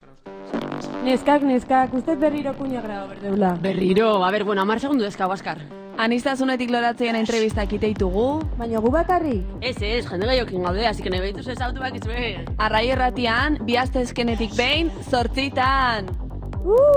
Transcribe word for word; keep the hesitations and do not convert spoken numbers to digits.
Neskak, neskak, uste berriro kuña graba berdeula. Berriro, a ber, bueno, amar segundu dezkago askar. Anistazunetik loratzean entrevistak iteitugu. Baina gu bakarrik? Ez, ez, jende gaiokin gaude, así que nahi behituz ez autu bakitz be. Arrai erratian, bi astezkenetik behin, zortzitan. Uh!